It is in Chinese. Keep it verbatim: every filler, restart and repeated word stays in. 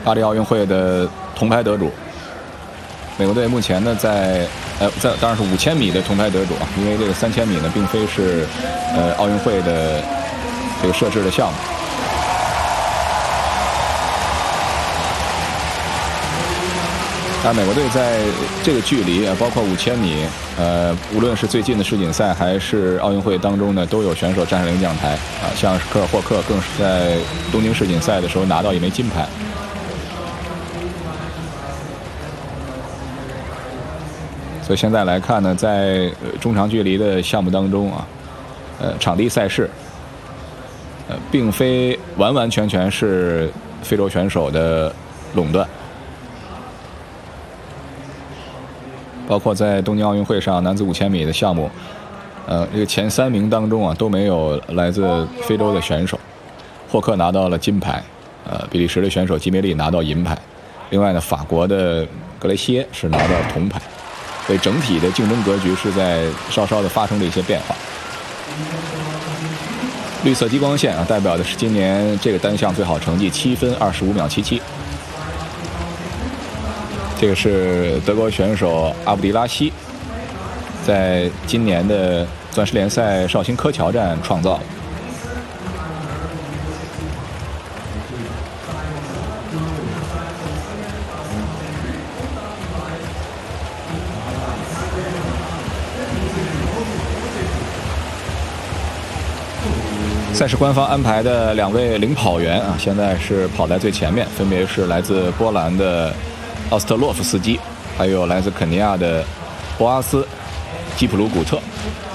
巴黎奥运会的铜牌得主。美国队目前呢在呃在当然是五千米的铜牌得主啊，因为这个三千米呢并非是呃奥运会的这个设置的项目。但美国队在这个距离啊，包括五千米，呃，无论是最近的世锦赛还是奥运会当中呢，都有选手站上领奖台啊，像是科尔霍克更是在东京世锦赛的时候拿到一枚金牌。所以现在来看呢，在中长距离的项目当中啊，呃，场地赛事，呃，并非完完全全是非洲选手的垄断。包括在东京奥运会上男子五千米的项目，呃，这个前三名当中啊都没有来自非洲的选手。霍克拿到了金牌，呃，比利时的选手吉梅利拿到银牌，另外呢，法国的格雷西耶是拿到铜牌。所以整体的竞争格局是在稍稍的发生了一些变化。绿色激光线啊，代表的是今年这个单项最好成绩七分二十五秒七七。这个是德国选手阿布迪拉西在今年的钻石联赛绍兴柯桥站创造的。赛事官方安排的两位领跑员啊，现在是跑在最前面，分别是来自波兰的奥斯特洛夫斯基，还有来自肯尼亚的博阿斯基普鲁古特。